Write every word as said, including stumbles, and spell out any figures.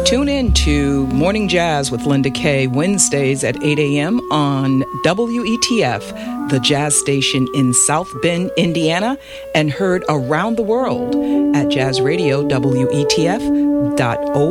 Tune in to Morning Jazz with Linda Kay, Wednesdays at eight a.m. on W E T F, the jazz station in South Bend, Indiana, and heard around the world at jazz radio W E T F dot org.